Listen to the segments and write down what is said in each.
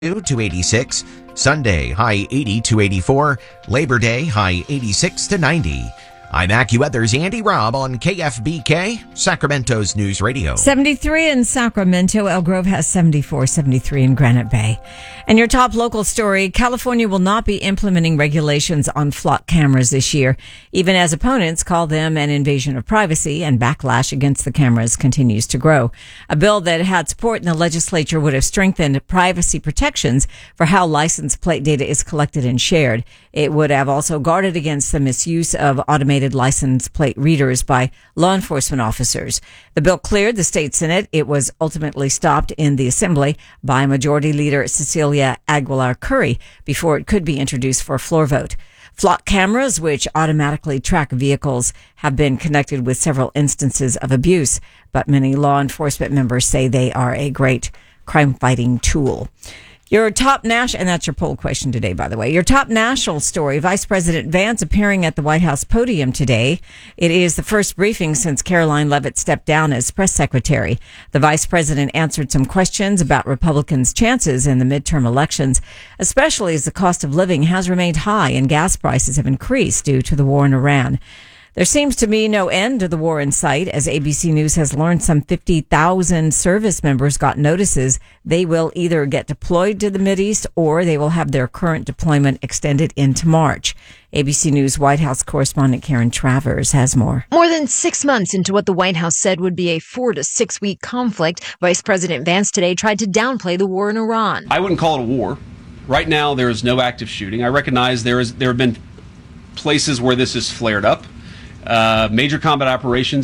to 86. Sunday, high 80 to 84. Labor Day, high 86 to 90. I'm AccuWeather's Andy Robb on KFBK, Sacramento's News Radio. 73 in Sacramento. El Grove has 74, 73 in Granite Bay. And your top local story, California will not be implementing regulations on flock cameras this year, even as opponents call them an invasion of privacy, and backlash against the cameras continues to grow. A bill that had support in the legislature would have strengthened privacy protections for how license plate data is collected and shared. It would have also guarded against the misuse of automated license plate readers by law enforcement officers. The bill cleared the state Senate. It was ultimately stopped in the Assembly by Majority Leader Cecilia Aguilar Curry before it could be introduced for a floor vote. Flock cameras, which automatically track vehicles, have been connected with several instances of abuse, but many law enforcement members say they are a great crime-fighting tool. Your top national, and that's your poll question today, by the way. Your top national story, Vice President Vance appearing at the White House podium today. It is the first briefing since Caroline Leavitt stepped down as press secretary. The vice president answered some questions about Republicans' chances in the midterm elections, especially as the cost of living has remained high and gas prices have increased due to the war in Iran. There seems to be no end to the war in sight. As ABC News has learned, some 50,000 service members got notices they will either get deployed to the Mideast or they will have their current deployment extended into March. ABC News White House correspondent Karen Travers has more. More than 6 months into what the White House said would be a 4 to 6 week conflict, Vice President Vance today tried to downplay the war in Iran. I wouldn't call it a war. Right now, there is no active shooting. I recognize there have been places where this has flared up. Major combat operations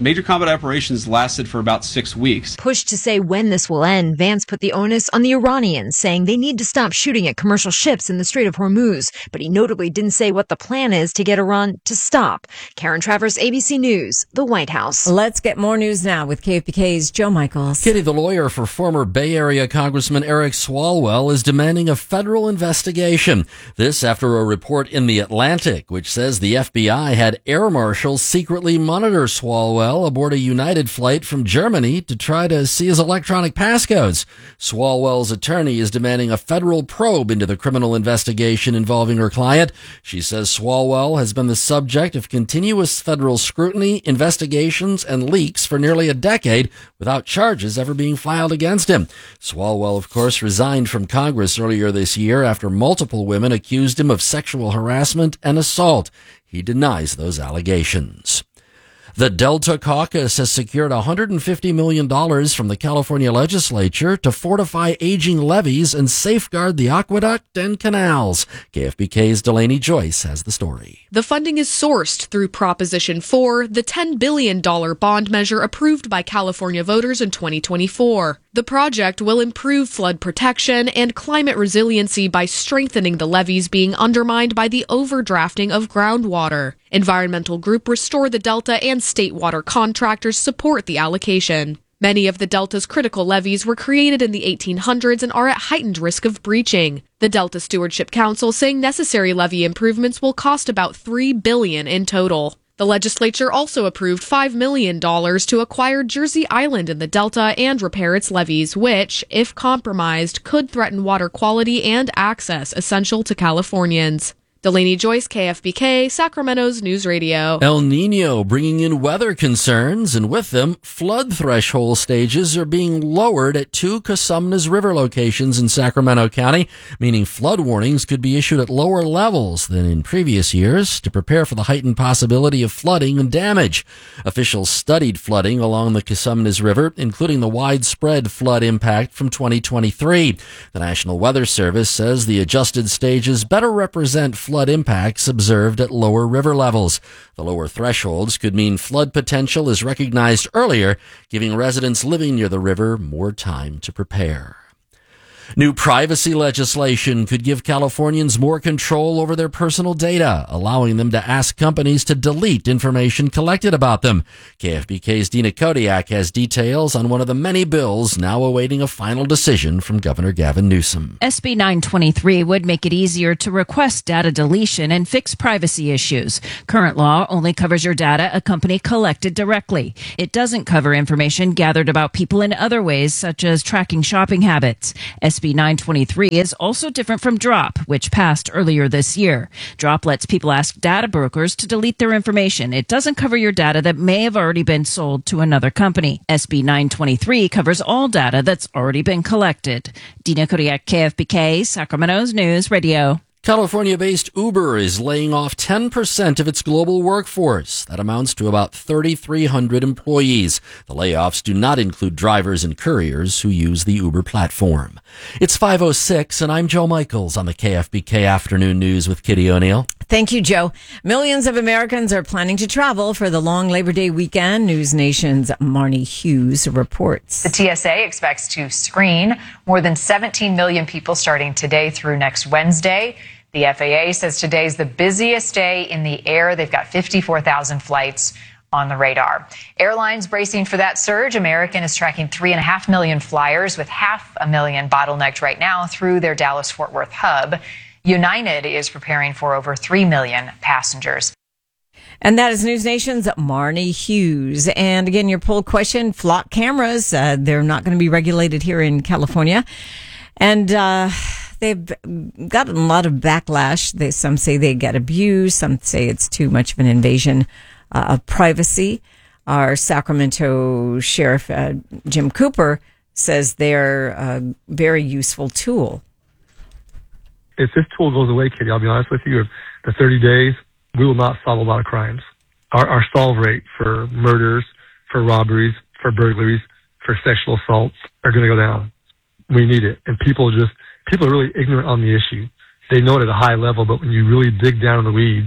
lasted for about 6 weeks. Pushed to say when this will end, Vance put the onus on the Iranians, saying they need to stop shooting at commercial ships in the Strait of Hormuz. But he notably didn't say what the plan is to get Iran to stop. Karen Travers, ABC News, the White House. Let's get more news now with KFBK's Joe Michaels. Kitty, the lawyer for former Bay Area Congressman Eric Swalwell, is demanding a federal investigation. This after a report in The Atlantic, which says the FBI had air marshals secretly monitor Swalwell aboard a United flight from Germany to try to see his electronic passcodes. Swalwell's attorney is demanding a federal probe into the criminal investigation involving her client. She says Swalwell has been the subject of continuous federal scrutiny, investigations, and leaks for nearly a decade without charges ever being filed against him. Swalwell, of course, resigned from Congress earlier this year after multiple women accused him of sexual harassment and assault. He denies those allegations. The Delta Caucus has secured $150 million from the California legislature to fortify aging levees and safeguard the aqueduct and canals. KFBK's Delaney Joyce has the story. The funding is sourced through Proposition 4, the $10 billion bond measure approved by California voters in 2024. The project will improve flood protection and climate resiliency by strengthening the levees being undermined by the overdrafting of groundwater. Environmental group Restore the Delta and state water contractors support the allocation. Many of the Delta's critical levees were created in the 1800s and are at heightened risk of breaching. The Delta Stewardship Council saying necessary levee improvements will cost about $3 billion in total. The legislature also approved $5 million to acquire Jersey Island in the Delta and repair its levees, which, if compromised, could threaten water quality and access essential to Californians. Delaney Joyce, KFBK, Sacramento's News Radio. El Nino bringing in weather concerns, and with them, flood threshold stages are being lowered at 2 Cosumnes River locations in Sacramento County, meaning flood warnings could be issued at lower levels than in previous years to prepare for the heightened possibility of flooding and damage. Officials studied flooding along the Cosumnes River, including the widespread flood impact from 2023. The National Weather Service says the adjusted stages better represent flood impacts observed at lower river levels. The lower thresholds could mean flood potential is recognized earlier, giving residents living near the river more time to prepare. New privacy legislation could give Californians more control over their personal data, allowing them to ask companies to delete information collected about them. KFBK's Dina Kodiak has details on one of the many bills now awaiting a final decision from Governor Gavin Newsom. SB 923 would make it easier to request data deletion and fix privacy issues. Current law only covers your data a company collected directly. It doesn't cover information gathered about people in other ways, such as tracking shopping habits. SB SB 923 is also different from DROP, which passed earlier this year. DROP lets people ask data brokers to delete their information. It doesn't cover your data that may have already been sold to another company. SB 923 covers all data that's already been collected. Dina Kodiak, KFBK, Sacramento's News Radio. California-based Uber is laying off 10% of its global workforce. That amounts to about 3,300 employees. The layoffs do not include drivers and couriers who use the Uber platform. It's 5:06, and I'm Joe Michaels on the KFBK Afternoon News with Kitty O'Neill. Thank you, Joe. Millions of Americans are planning to travel for the long Labor Day weekend. News Nation's Marnie Hughes reports. The TSA expects to screen more than 17 million people starting today through next Wednesday. The FAA says today's the busiest day in the air. They've got 54,000 flights on the radar. Airlines bracing for that surge. American is tracking 3.5 million flyers, with 500,000 bottlenecked right now through their Dallas-Fort Worth hub. United is preparing for over 3 million passengers. And that is News Nation's Marnie Hughes. And again, your poll question, flock cameras, they're not going to be regulated here in California. And they've gotten a lot of backlash. Some say they get abused. Some say it's too much of an invasion of privacy. Our Sacramento Sheriff, Jim Cooper, says they're a very useful tool. If this tool goes away, Kitty, I'll be honest with you, the 30 days, we will not solve a lot of crimes. Our solve rate for murders, for robberies, for burglaries, for sexual assaults are going to go down. We need it. And people are really ignorant on the issue. They know it at a high level, but when you really dig down in the weeds,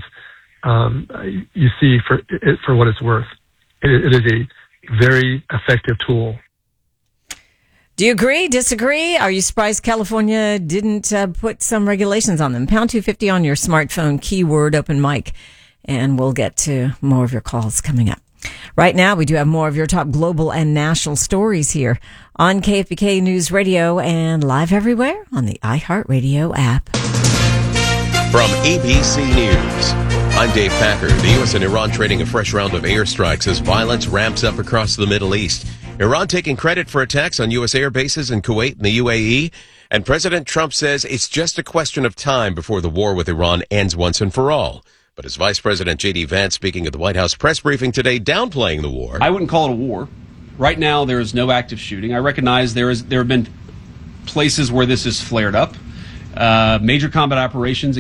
you see for what it's worth. It is a very effective tool. Do you agree? Disagree? Are you surprised California didn't put some regulations on them? Pound 250 on your smartphone, keyword open mic, and we'll get to more of your calls coming up. Right now, we do have more of your top global and national stories here on KFBK News Radio and live everywhere on the iHeartRadio app. From ABC News, I'm Dave Packer. The U.S. and Iran trading a fresh round of airstrikes as violence ramps up across the Middle East. Iran taking credit for attacks on U.S. air bases in Kuwait and the UAE. And President Trump says it's just a question of time before the war with Iran ends once and for all. But as Vice President J.D. Vance, speaking at the White House press briefing today, downplaying the war. I wouldn't call it a war. Right now, there is no active shooting. I recognize there have been places where this has flared up. Major combat operations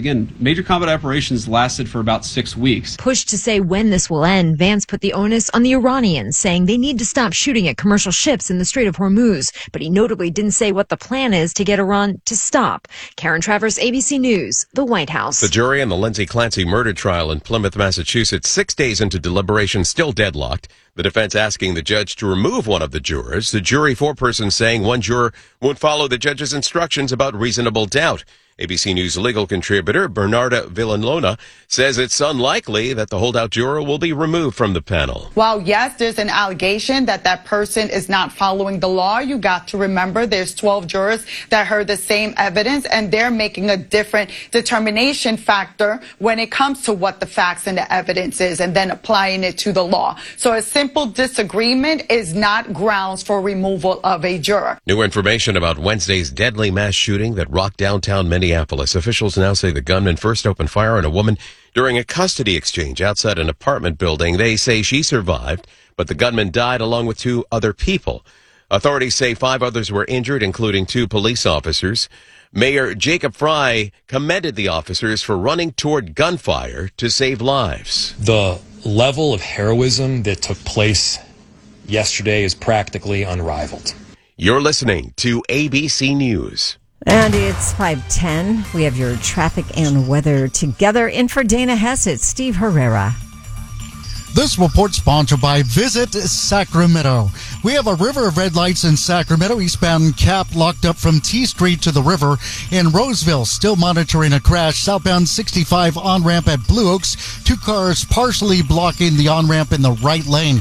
lasted for about 6 weeks. Pushed to say when this will end, Vance put the onus on the Iranians, saying they need to stop shooting at commercial ships in the Strait of Hormuz. But he notably didn't say what the plan is to get Iran to stop. Karen Travers, ABC News, the White House. The jury in the Lindsay Clancy murder trial in Plymouth, Massachusetts, 6 days into deliberation, still deadlocked. The defense asking the judge to remove one of the jurors. The jury, 4 persons, saying one juror won't follow the judge's instructions about reasonable doubt. ABC News legal contributor Bernarda Villalona says it's unlikely that the holdout juror will be removed from the panel. While, yes, there's an allegation that person is not following the law, you got to remember there's 12 jurors that heard the same evidence, and they're making a different determination factor when it comes to what the facts and the evidence is, and then applying it to the law. So a simple disagreement is not grounds for removal of a juror. New information about Wednesday's deadly mass shooting that rocked downtown Minneapolis. Officials now say the gunman first opened fire on a woman during a custody exchange outside an apartment building. They say she survived, but the gunman died along with 2 other people. Authorities say 5 others were injured, including 2 police officers. Mayor Jacob Fry commended the officers for running toward gunfire to save lives. The level of heroism that took place yesterday is practically unrivaled. You're listening to ABC News. And it's 5:10. We have your traffic and weather together. In for Dana Hess, it's Steve Herrera. This report sponsored by Visit Sacramento. We have a river of red lights in Sacramento. Eastbound Cap locked up from T Street to the river. In Roseville, still monitoring a crash. Southbound 65 on-ramp at Blue Oaks. 2 cars partially blocking the on-ramp in the right lane.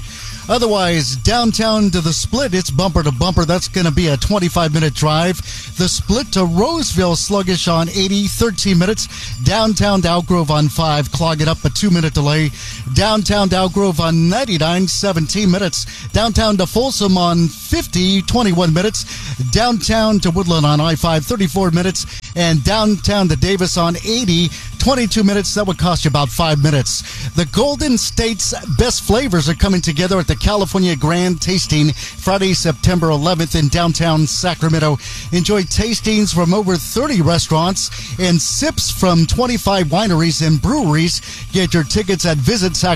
Otherwise, downtown to the Split, it's bumper to bumper. That's going to be a 25-minute drive. The Split to Roseville, sluggish on 80, 13 minutes. Downtown to Outgrove on 5, clogging up, a 2-minute delay. Downtown to Outgrove on 99, 17 minutes. Downtown to Folsom on 50, 21 minutes. Downtown to Woodland on I-5, 34 minutes. And downtown to Davis on 80, 22 minutes. That would cost you about 5 minutes. The Golden State's best flavors are coming together at the California Grand Tasting Friday, September 11th in downtown Sacramento. Enjoy tastings from over 30 restaurants and sips from 25 wineries and breweries. Get your tickets at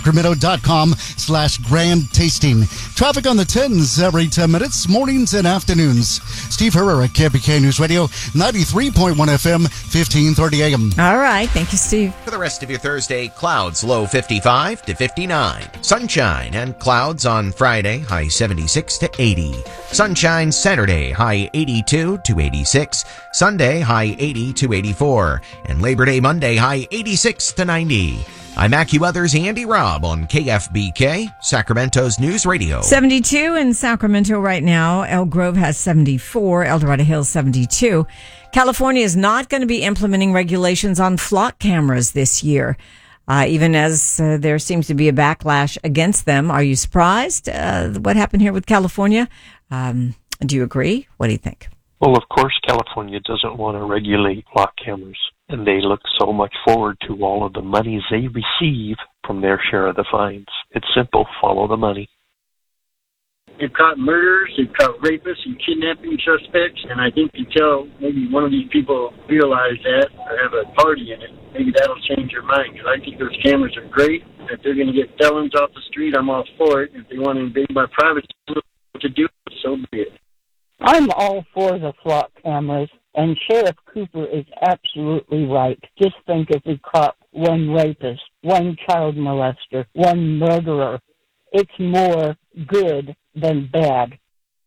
visitsacramento.com/grand tasting. Traffic on the 10s every 10 minutes, mornings and afternoons. Steve Herrera, KFBK News Radio, 93.1 FM, 1530 AM. All right. Thank you, Steve. For the rest of your Thursday, clouds low 55 to 59. Sunshine and clouds on Friday, high 76 to 80. Sunshine Saturday, high 82 to 86. Sunday, high 80 to 84. And Labor Day Monday, high 86 to 90. I'm AccuWeather's Andy Robb on KFBK, Sacramento's News Radio. 72 in Sacramento right now. Elk Grove has 74. El Dorado Hills 72. California is not going to be implementing regulations on flock cameras this year, even as there seems to be a backlash against them. Are you surprised what happened here with California? Do you agree? What do you think? Well, of course, California doesn't want to regulate flock cameras, and they look so much forward to all of the monies they receive from their share of the fines. It's simple, follow the money. They've caught murderers, they've caught rapists and kidnapping suspects, and I think until maybe one of these people realize that or have a party in it, maybe that'll change their mind, because I think those cameras are great. If they're going to get felons off the street, I'm all for it. If they want to invade my privacy to do it, so be it. I'm all for the flock cameras, and Sheriff Cooper is absolutely right. Just think if we caught one rapist, one child molester, one murderer, it's more good than bad.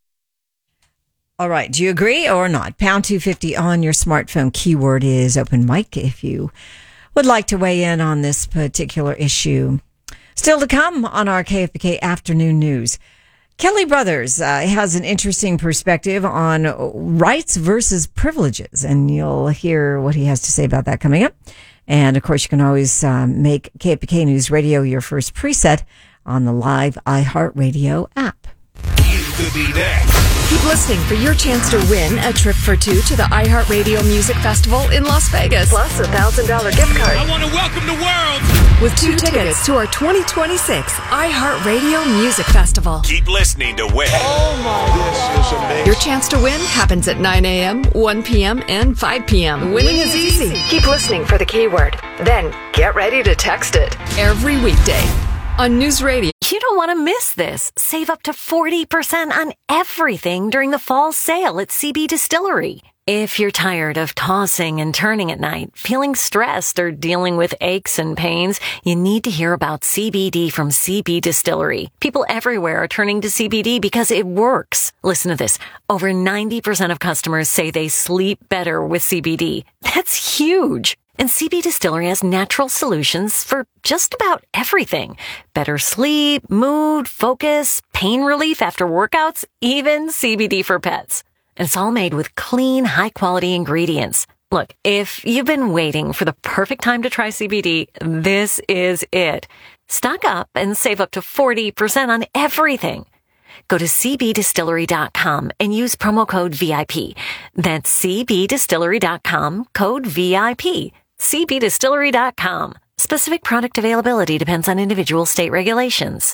All right. Do you agree or not? Pound 250 on your smartphone. Keyword is open mic if you would like to weigh in on this particular issue. Still to come on our KFBK Afternoon News. Kelly Brothers has an interesting perspective on rights versus privileges, and you'll hear what he has to say about that coming up. And, of course, you can always make KFBK News Radio your first preset on the live iHeartRadio app. You could be next. Keep listening for your chance to win a trip for two to the iHeartRadio Music Festival in Las Vegas. Plus a $1,000 gift card. I want to welcome the world with 2 tickets to our 2026 iHeartRadio Music Festival. Keep listening to win. Oh my God. This is amazing. Your chance to win happens at 9 a.m., 1 p.m., and 5 p.m. Winning is easy. Keep listening for the keyword. Then get ready to text it. Every weekday on News Radio. You don't want to miss this. Save up to 40% on everything during the fall sale at CB Distillery. If you're tired of tossing and turning at night, feeling stressed, or dealing with aches and pains, you need to hear about CBD from CB Distillery. People everywhere are turning to CBD because it works. Listen to this. Over 90% of customers say they sleep better with CBD. That's huge. And CB Distillery has natural solutions for just about everything. Better sleep, mood, focus, pain relief after workouts, even CBD for pets. And it's all made with clean, high-quality ingredients. Look, if you've been waiting for the perfect time to try CBD, this is it. Stock up and save up to 40% on everything. Go to cbdistillery.com and use promo code VIP. That's cbdistillery.com, code VIP. cbdistillery.com. Specific product availability depends on individual state regulations.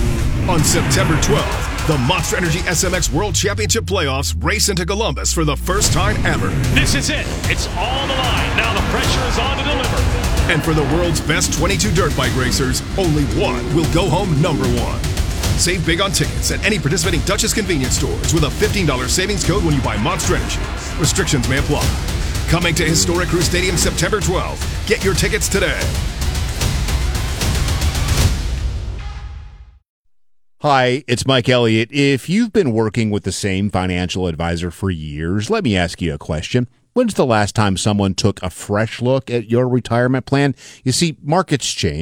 On September 12th, the Monster Energy SMX World Championship Playoffs race into Columbus for the first time ever. This is it. It's all the line. Now the pressure is on to deliver. And for the world's best 22 dirt bike racers, only one will go home number one. Save big on tickets at any participating Duchess convenience stores with a $15 savings code when you buy Monster Energy. Restrictions may apply. Coming to Historic Crew Stadium September 12th. Get your tickets today. Hi, it's Mike Elliott. If you've been working with the same financial advisor for years, let me ask you a question. When's the last time someone took a fresh look at your retirement plan? You see, markets change,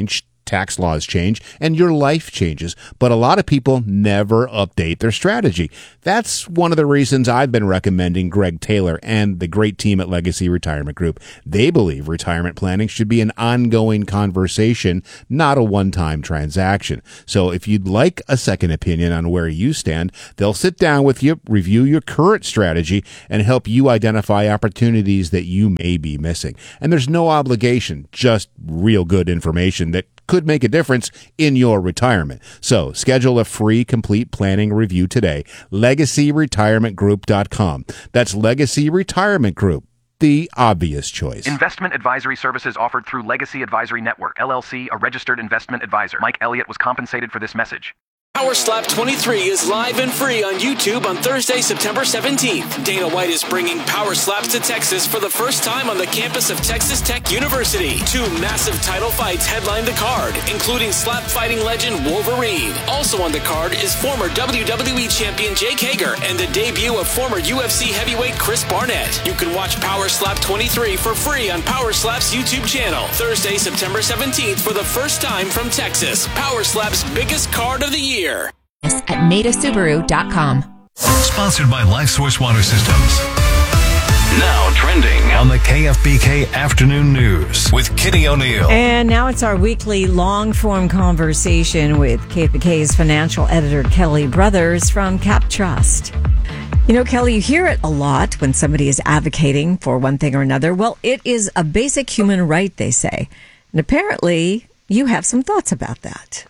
tax laws change, and your life changes. But a lot of people never update their strategy. That's one of the reasons I've been recommending Greg Taylor and the great team at Legacy Retirement Group. They believe retirement planning should be an ongoing conversation, not a one-time transaction. So if you'd like a second opinion on where you stand, they'll sit down with you, review your current strategy, and help you identify opportunities that you may be missing. And there's no obligation, just real good information that could make a difference in your retirement. So schedule a free complete planning review today. LegacyRetirementGroup.com. That's Legacy Retirement Group, the obvious choice. Investment advisory services offered through Legacy Advisory Network, LLC, a registered investment advisor. Mike Elliott was compensated for this message. Power Slap 23 is live and free on YouTube on Thursday, September 17th. Dana White is bringing Power Slaps to Texas for the first time on the campus of Texas Tech University. 2 massive title fights headline the card, including slap fighting legend Wolverine. Also on the card is former WWE champion Jake Hager and the debut of former UFC heavyweight Chris Barnett. You can watch Power Slap 23 for free on Power Slap's YouTube channel. Thursday, September 17th for the first time from Texas. Power Slap's biggest card of the year. At MaidaSubaru.com. Sponsored by LifeSource Water Systems. Now trending On the KFBK Afternoon News with Kitty O'Neill. And now it's our weekly long-form conversation with KFBK's financial editor, Kelly Brothers from Cap Trust. You know, Kelly, you hear it a lot when somebody is advocating for one thing or another. Well, it is a basic human right, they say. And apparently, you have some thoughts about that.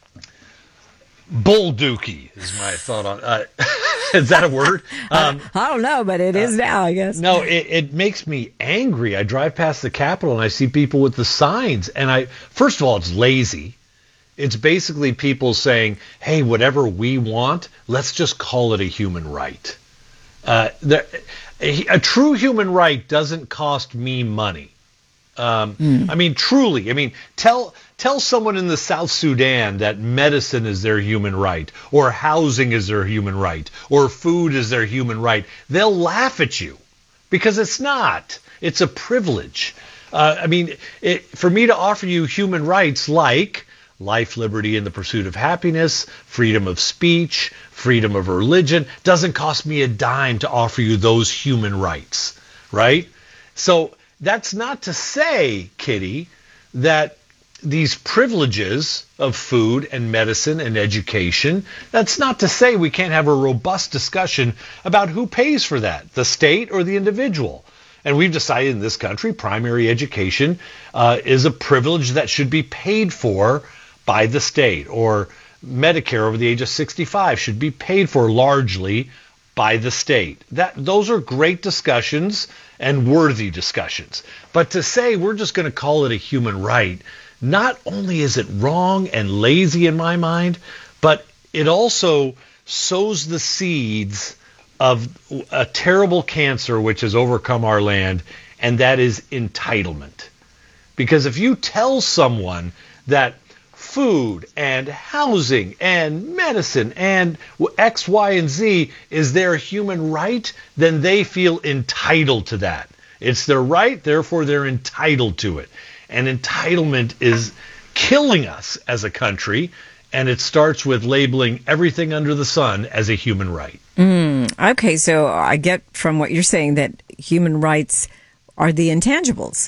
Bull dookie is my thought on is that a word? I don't know, but it is now, I guess. No, it makes me angry. I drive past the Capitol and I see people with the signs, and first of all, it's lazy. It's basically people saying, hey, whatever we want, let's just call it a human right. A true human right doesn't cost me money. I mean, truly. I mean, tell someone in the South Sudan that medicine is their human right, or housing is their human right, or food is their human right. They'll laugh at you because it's not. It's a privilege. For me to offer you human rights like life, liberty, and the pursuit of happiness, freedom of speech, freedom of religion, doesn't cost me a dime to offer you those human rights, right? So that's not to say, Kitty, that these privileges of food and medicine and education, that's not to say we can't have a robust discussion about who pays for that, the state or the individual. And we've decided in this country primary education is a privilege that should be paid for by the state, or Medicare over the age of 65 should be paid for largely by the state. Those are great discussions and worthy discussions. But to say we're just going to call it a human right, not only is it wrong and lazy in my mind, but it also sows the seeds of a terrible cancer which has overcome our land, and that is entitlement. Because if you tell someone that food and housing and medicine and X, Y, and Z is their human right, then they feel entitled to that. It's their right, therefore they're entitled to it. And entitlement is killing us as a country, and it starts with labeling everything under the sun as a human right. Okay, so I get from what you're saying that human rights are the intangibles,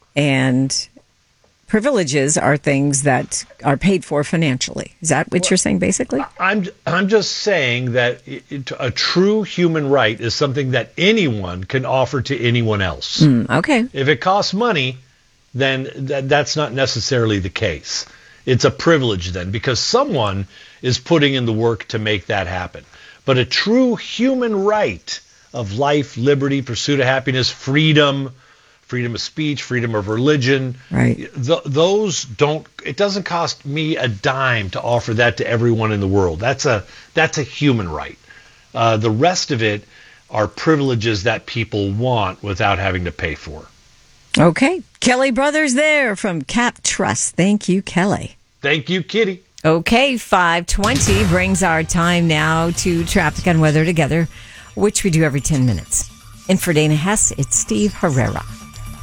and privileges are things that are paid for financially. Is that what you're saying, basically? I'm just saying that a true human right is something that anyone can offer to anyone else. Okay. If it costs money, then that's not necessarily the case. It's a privilege then, because someone is putting in the work to make that happen. But a true human right of life, liberty, pursuit of happiness, freedom of speech, freedom of religion, right? Those don't. It doesn't cost me a dime to offer that to everyone in the world. That's a human right. The rest of it are privileges that people want without having to pay for. Okay. Kelly Brothers there from Cap Trust. Thank you, Kelly. Thank you, Kitty. Okay, 5:20 brings our time now to traffic and weather together, which we do every 10 minutes. And for Dana Hess, it's Steve Herrera.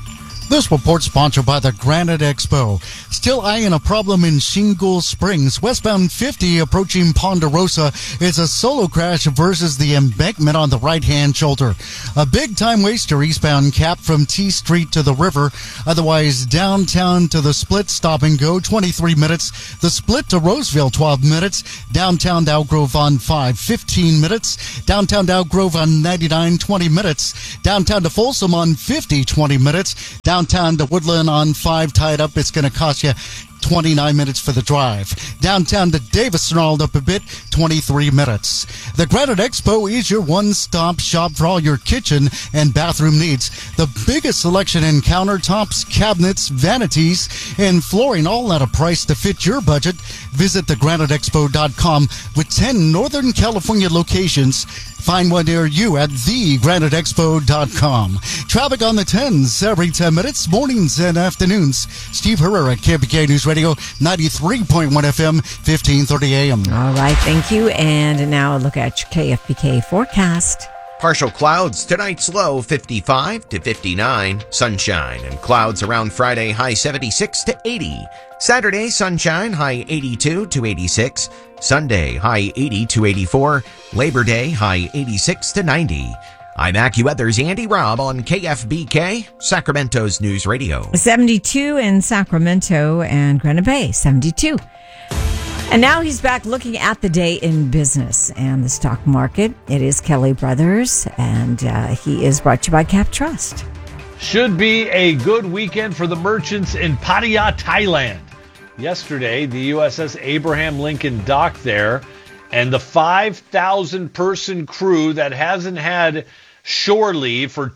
This report sponsored by the Granite Expo. Still eyeing a problem in Shingle Springs. Westbound 50 approaching Ponderosa is a solo crash versus the embankment on the right-hand shoulder. A big time waster eastbound Cap from T Street to the river. Otherwise, downtown to the Split, stop and go, 23 minutes. The Split to Roseville, 12 minutes. Downtown to Outgrove on 5, 15 minutes. Downtown to Outgrove on 99, 20 minutes. Downtown to Folsom on 50, 20 minutes. Downtown to Woodland on 5 tied up. It's going to cost you 29 minutes for the drive. Downtown to Davis snarled up a bit, 23 minutes. The Granite Expo is your one-stop shop for all your kitchen and bathroom needs. The biggest selection in countertops, cabinets, vanities, and flooring, all at a price to fit your budget. Visit thegraniteexpo.com with 10 Northern California locations. Find one near you at thegraniteexpo.com. Traffic on the 10s every 10 minutes, mornings and afternoons. Steve Herrera, KFBK News Radio, 93.1 FM, 1530 AM. All right, thank you. And now a look at your KFBK forecast. Partial clouds, tonight's low 55 to 59. Sunshine and clouds around Friday, high 76 to 80. Saturday, sunshine, high 82 to 86. Sunday, high 80 to 84. Labor Day, high 86 to 90. I'm AccuWeather's Andy Robb on KFBK, Sacramento's News Radio. 72 in Sacramento and Granite Bay, 72. And now he's back looking at the day in business and the stock market. It is Kelly Brothers, and he is brought to you by Cap Trust. Should be a good weekend for the merchants in Pattaya, Thailand. Yesterday, the USS Abraham Lincoln docked there, and the 5,000-person crew that hasn't had shore leave for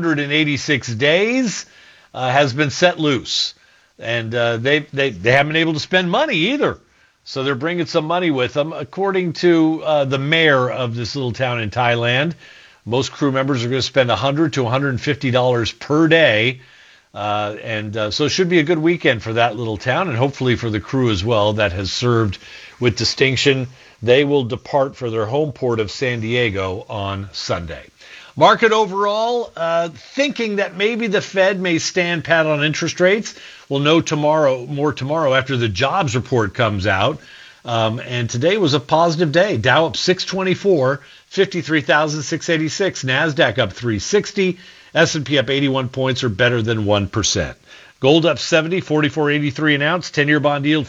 286 days has been set loose. And they haven't been able to spend money either. So they're bringing some money with them. According to the mayor of this little town in Thailand, most crew members are going to spend $100 to $150 per day. So it should be a good weekend for that little town, and hopefully for the crew as well that has served with distinction. They will depart for their home port of San Diego on Sunday. Market overall, thinking that maybe the Fed may stand pat on interest rates. We'll know more tomorrow after the jobs report comes out. And today was a positive day. Dow up 624, 53,686. NASDAQ up 360. S&P up 81 points, or better than 1%. Gold up 70, 44.83 an ounce. 10-year bond yield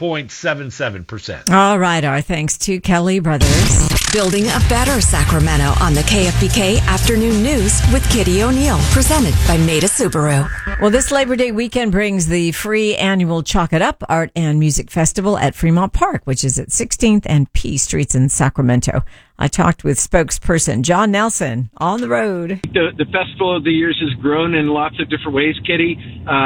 4.77%. All right, our thanks to Kelly Brothers. Building a better Sacramento on the KFBK Afternoon News with Kitty O'Neill, presented by Maida Subaru. Well, this Labor Day weekend brings the free annual Chalk It Up Art and Music Festival at Fremont Park, which is at 16th and P Streets in Sacramento. I talked with spokesperson John Nelson on the road. The Festival of the Years has grown in lots of different ways, Kitty.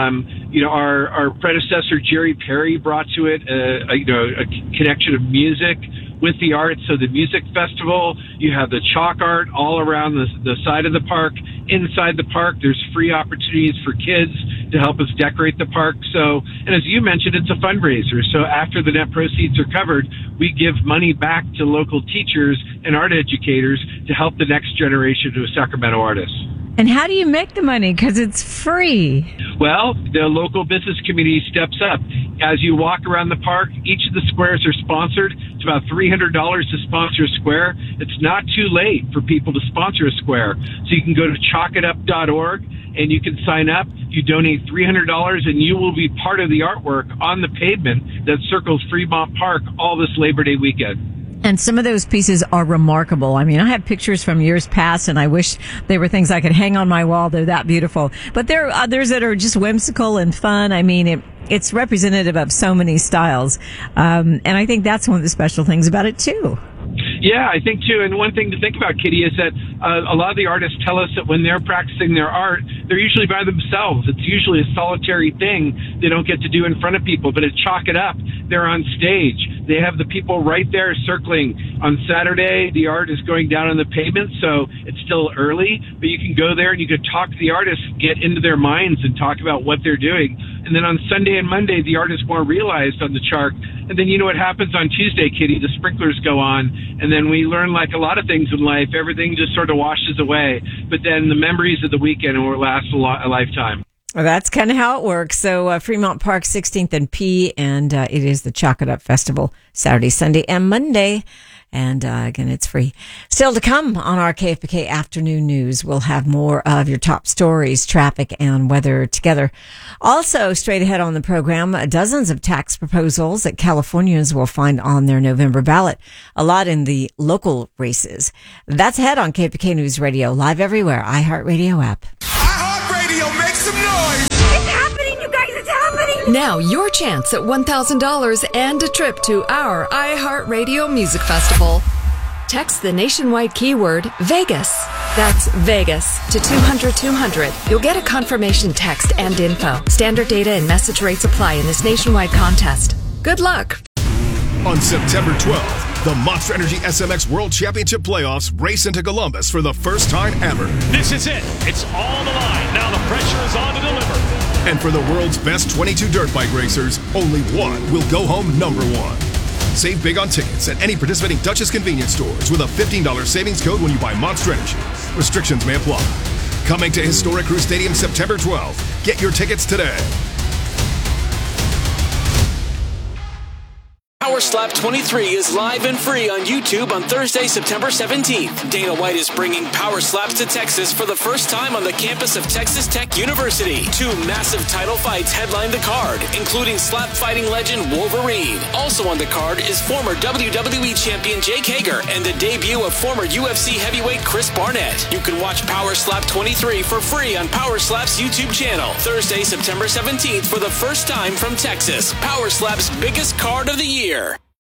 Our predecessor, Jerry Perry, brought to it a connection of music with the art. So the music festival, you have the chalk art all around the side of the park. Inside the park, there's free opportunities for kids to help us decorate the park. So, and as you mentioned, it's a fundraiser. So after the net proceeds are covered, we give money back to local teachers and art educators to help the next generation of Sacramento artists. And how do you make the money? Because it's free. Well, the local business community steps up. As you walk around the park, each of the squares are sponsored. It's about $300 to sponsor a square. It's not too late for people to sponsor a square. So you can go to chalkitup.org and you can sign up. You donate $300 and you will be part of the artwork on the pavement that circles Fremont Park all this Labor Day weekend. And some of those pieces are remarkable. I mean, I have pictures from years past, and I wish they were things I could hang on my wall. They're that beautiful. But there are others that are just whimsical and fun. I mean, it's representative of so many styles. And I think that's one of the special things about it, too. Yeah, I think too. And one thing to think about, Kitty, is that a lot of the artists tell us that when they're practicing their art, they're usually by themselves. It's usually a solitary thing they don't get to do in front of people. But at Chalk It Up, they're on stage. They have the people right there circling. On Saturday, the art is going down on the pavement, so it's still early. But you can go there and you can talk to the artists, get into their minds and talk about what they're doing. And then on Sunday and Monday, the art is more realized on the chalk. And then you know what happens on Tuesday, Kitty? The sprinklers go on. And then we learn, like a lot of things in life, everything just sort of washes away. But then the memories of the weekend will last a lifetime. Well, that's kind of how it works. So Fremont Park, 16th and P, and it is the Chalk It Up Festival, Saturday, Sunday, and Monday. And again, it's free. Still to come on our KFBK Afternoon News, we'll have more of your top stories, traffic, and weather together. Also, straight ahead on the program, dozens of tax proposals that Californians will find on their November ballot. A lot in the local races. That's ahead on KFBK News Radio, live everywhere, iHeartRadio app. iHeartRadio, make some noise! It's happening, you guys, it's happening! Now your chance at $1,000 and a trip to our iHeartRadio Music Festival. Text the nationwide keyword Vegas. That's Vegas to 200-200. You'll get a confirmation text and info. Standard data and message rates apply in this nationwide contest. Good luck. On September 12th, the Monster Energy SMX World Championship Playoffs race into Columbus for the first time ever. This is it. It's all on the line. Now the pressure is on to deliver. And for the world's best 22 dirt bike racers, only one will go home number one. Save big on tickets at any participating Duchess convenience stores with a $15 savings code when you buy Monster Energy. Restrictions may apply. Coming to Historic Crew Stadium September 12th. Get your tickets today. Power Slap 23 is live and free on YouTube on Thursday, September 17th. Dana White is bringing Power Slaps to Texas for the first time on the campus of Texas Tech University. 2 massive title fights headline the card, including slap fighting legend Wolverine. Also on the card is former WWE champion Jake Hager and the debut of former UFC heavyweight Chris Barnett. You can watch Power Slap 23 for free on Power Slap's YouTube channel. Thursday, September 17th for the first time from Texas. Power Slap's biggest card of the year.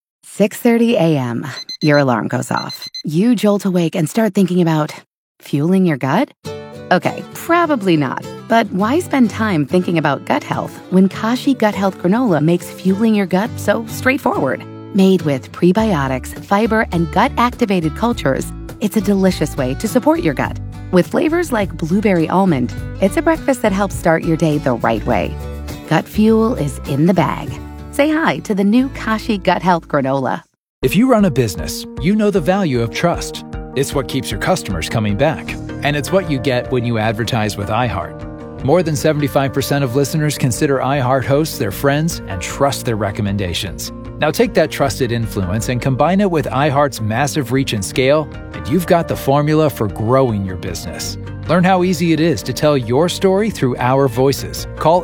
6:30 a.m. Your alarm goes off. You jolt awake and start thinking about fueling your gut? Okay, probably not. But why spend time thinking about gut health when Kashi Gut Health Granola makes fueling your gut so straightforward? Made with prebiotics, fiber, and gut-activated cultures, it's a delicious way to support your gut. With flavors like blueberry almond, it's a breakfast that helps start your day the right way. Gut fuel is in the bag. Say hi to the new Kashi Gut Health Granola. If you run a business, you know the value of trust. It's what keeps your customers coming back. And it's what you get when you advertise with iHeart. More than 75% of listeners consider iHeart hosts their friends and trust their recommendations. Now take that trusted influence and combine it with iHeart's massive reach and scale, and you've got the formula for growing your business. Learn how easy it is to tell your story through our voices. Call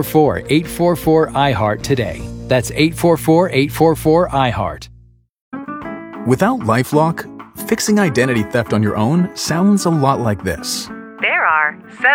844-844-iHeart today. That's 844-844-iHeart. Without LifeLock, fixing identity theft on your own sounds a lot like this. There are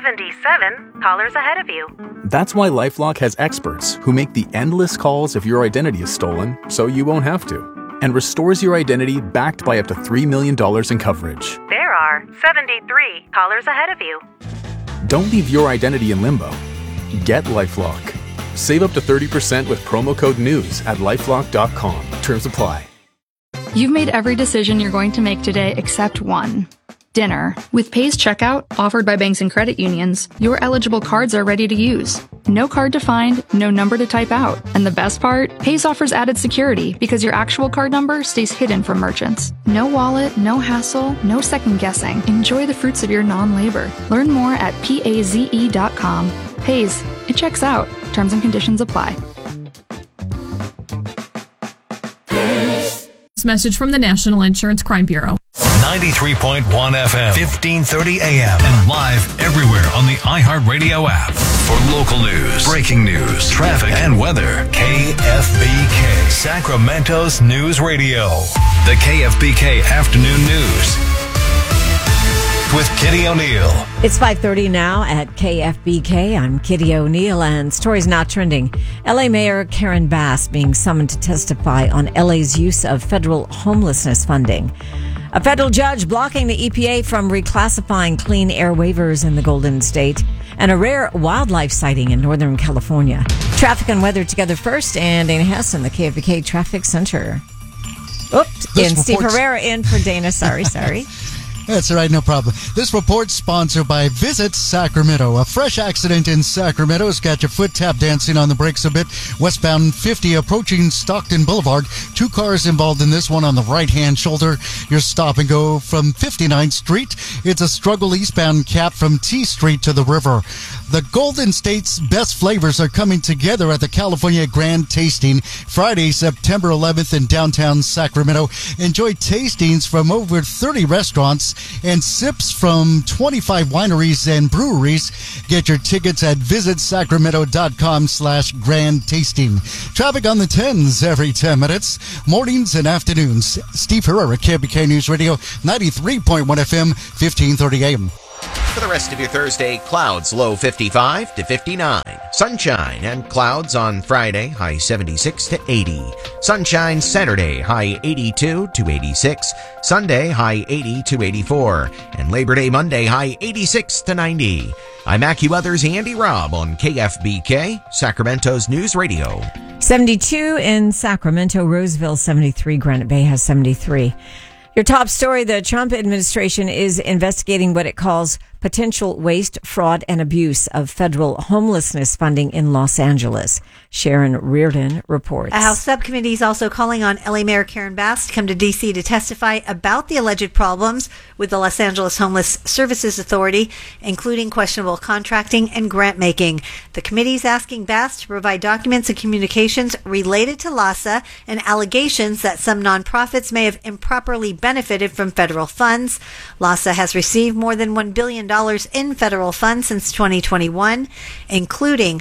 77 callers ahead of you. That's why LifeLock has experts who make the endless calls if your identity is stolen so you won't have to, and restores your identity backed by up to $3 million in coverage. There are 73 callers ahead of you. Don't leave your identity in limbo. Get LifeLock. Save up to 30% with promo code NEWS at LifeLock.com. Terms apply. You've made every decision you're going to make today except one. Dinner. With Pays Checkout, offered by banks and credit unions, your eligible cards are ready to use. No card to find, no number to type out. And the best part? Pays offers added security because your actual card number stays hidden from merchants. No wallet, no hassle, no second guessing. Enjoy the fruits of your non-labor. Learn more at PAZE.com. Pays. It checks out. Terms and conditions apply. This message from the National Insurance Crime Bureau. 93.1 FM, 1530 AM, and live everywhere on the iHeartRadio app. For local news, breaking news, traffic, and weather, KFBK, Sacramento's News Radio. The KFBK Afternoon News with Kitty O'Neill. It's 5:30 now at KFBK. I'm Kitty O'Neill, and stories now trending. LA Mayor Karen Bass being summoned to testify on LA's use of federal homelessness funding. A federal judge blocking the EPA from reclassifying clean air waivers in the Golden State, and a rare wildlife sighting in Northern California. Traffic and weather together first, and Dana Hess in the KFBK Traffic Center. Oops, and Steve Herrera in for Dana. Sorry. That's all right, no problem. This report's sponsored by Visit Sacramento. A fresh accident in Sacramento has got your foot tap dancing on the brakes a bit. Westbound 50 approaching Stockton Boulevard. 2 cars involved in this one on the right-hand shoulder. Your stop and go from 59th Street. It's a struggle eastbound cap from T Street to the river. The Golden State's best flavors are coming together at the California Grand Tasting Friday, September 11th in downtown Sacramento. Enjoy tastings from over 30 restaurants and sips from 25 wineries and breweries. Get your tickets at visitsacramento.com/grand tasting. Traffic on the 10s every 10 minutes, mornings and afternoons. Steve Herrera, KFBK News Radio, 93.1 FM, 1530 AM. For the rest of your Thursday, clouds low 55 to 59. Sunshine and clouds on Friday, high 76 to 80. Sunshine Saturday, high 82 to 86. Sunday, high 80 to 84. And Labor Day Monday, high 86 to 90. I'm AccuWeather's Andy Robb on KFBK, Sacramento's News Radio. 72 in Sacramento, Roseville 73, Granite Bay has 73. Your top story, the Trump administration is investigating what it calls potential waste, fraud, and abuse of federal homelessness funding in Los Angeles. Sharon Reardon reports. A House subcommittee is also calling on LA Mayor Karen Bass to come to D.C. to testify about the alleged problems with the Los Angeles Homeless Services Authority, including questionable contracting and grant making. The committee is asking Bass to provide documents and communications related to LAHSA and allegations that some nonprofits may have improperly benefited from federal funds. LAHSA has received more than $1 billion in federal funds since 2021, including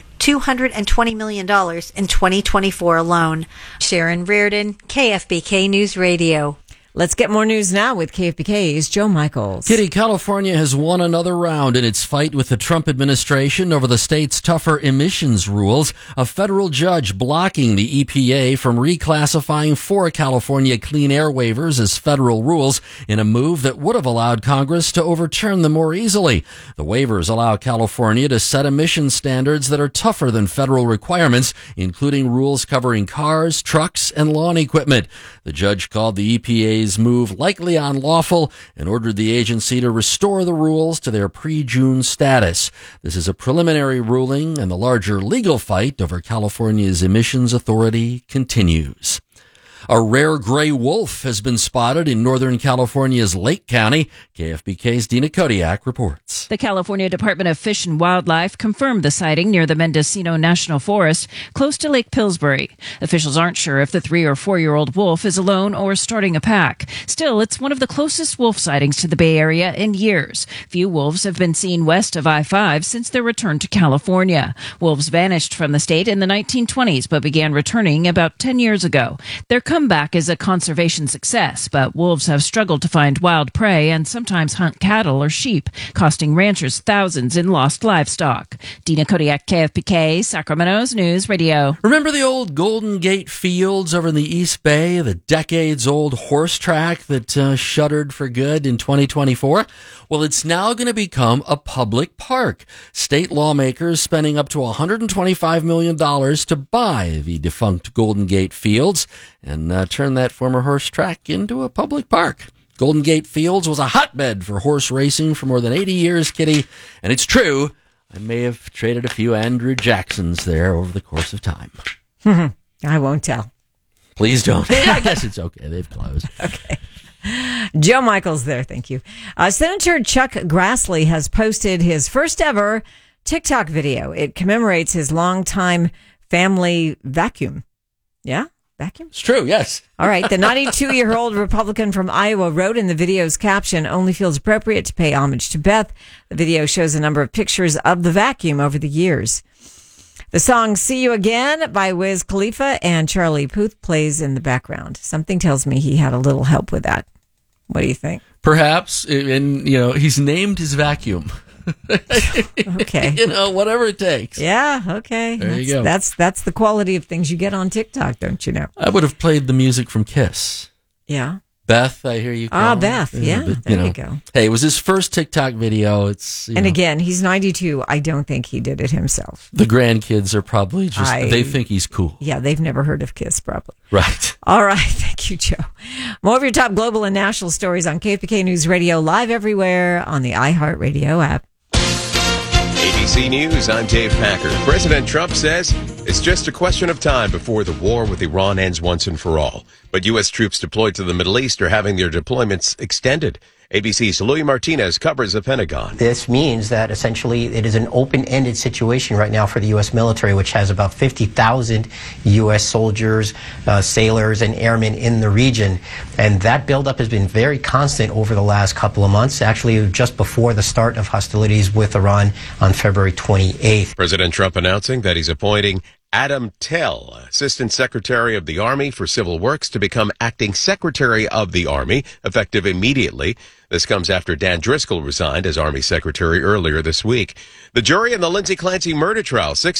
$220 million in 2024 alone. Sharon Reardon, KFBK News Radio. Let's get more news now with KFBK's Joe Michaels. Kitty, California has won another round in its fight with the Trump administration over the state's tougher emissions rules. A federal judge blocking the EPA from reclassifying 4 California clean air waivers as federal rules in a move that would have allowed Congress to overturn them more easily. The waivers allow California to set emission standards that are tougher than federal requirements, including rules covering cars, trucks, and lawn equipment. The judge called the EPA's move likely unlawful and ordered the agency to restore the rules to their pre-June status. This is a preliminary ruling, and the larger legal fight over California's emissions authority continues. A rare gray wolf has been spotted in Northern California's Lake County. KFBK's Dina Kodiak reports. The California Department of Fish and Wildlife confirmed the sighting near the Mendocino National Forest, close to Lake Pillsbury. Officials aren't sure if the 3 or 4-year-old wolf is alone or starting a pack. Still, it's one of the closest wolf sightings to the Bay Area in years. Few wolves have been seen west of I-5 since their return to California. Wolves vanished from the state in the 1920s, but began returning about 10 years ago. Their comeback is a conservation success, but wolves have struggled to find wild prey and sometimes hunt cattle or sheep, costing ranchers thousands in lost livestock. Dina Kodiak, KFBK, Sacramento's News Radio. Remember the old Golden Gate Fields over in the East Bay, the decades-old horse track that shuttered for good in 2024? Well, it's now going to become a public park. State lawmakers spending up to $125 million to buy the defunct Golden Gate Fields and turn that former horse track into a public park. Golden Gate Fields was a hotbed for horse racing for more than 80 years, Kitty. And it's true, I may have traded a few Andrew Jacksons there over the course of time. I won't tell. Please don't. I guess it's okay. They've closed. Okay. Joe Michaels there. Thank you. Senator Chuck Grassley has posted his first ever TikTok video. It commemorates his longtime family vacuum. Yeah? Vacuum? It's true, yes. All right. The 92-year-old Republican from Iowa wrote in the video's caption, "Only feels appropriate to pay homage to Beth." The video shows a number of pictures of the vacuum over the years. The song "See You Again" by Wiz Khalifa and Charlie Puth plays in the background. Something tells me he had a little help with that. What do you think? Perhaps. And, he's named his vacuum. Okay. Whatever it takes. Yeah, okay. There you go. That's the quality of things you get on TikTok, don't you know? I would have played the music from Kiss. Yeah. Beth, I hear you calling. Beth, yeah. There you go. Hey, it was his first TikTok video. And again, he's 92. I don't think he did it himself. The grandkids are probably they think he's cool. Yeah, they've never heard of Kiss, probably. Right. All right. Thank you, Joe. More of your top global and national stories on KFBK News Radio, live everywhere on the iHeartRadio app. ABC News, I'm Dave Packer. President Trump says it's just a question of time before the war with Iran ends once and for all. But U.S. troops deployed to the Middle East are having their deployments extended. ABC's Louis Martinez covers the Pentagon. This means that essentially it is an open-ended situation right now for the U.S. military, which has about 50,000 U.S. soldiers, sailors, and airmen in the region. And that buildup has been very constant over the last couple of months, actually just before the start of hostilities with Iran on February 28th. President Trump announcing that he's appointing Adam Tell, Assistant Secretary of the Army for Civil Works, to become Acting Secretary of the Army, effective immediately. This comes after Dan Driscoll resigned as Army Secretary earlier this week. The jury in the Lindsay Clancy murder trial, 6